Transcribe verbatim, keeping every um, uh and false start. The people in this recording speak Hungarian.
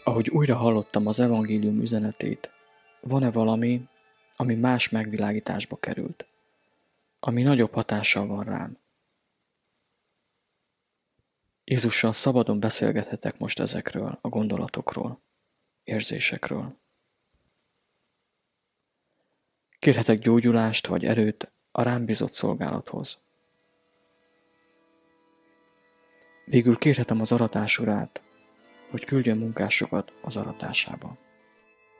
Ahogy újra hallottam az evangélium üzenetét, van-e valami, ami más megvilágításba került, ami nagyobb hatással van rám? Jézussal szabadon beszélgethetek most ezekről a gondolatokról, érzésekről. Kérhetek gyógyulást vagy erőt a rám bízott szolgálathoz. Végül kérhetem az aratás urát, hogy küldjön munkásokat az aratásába.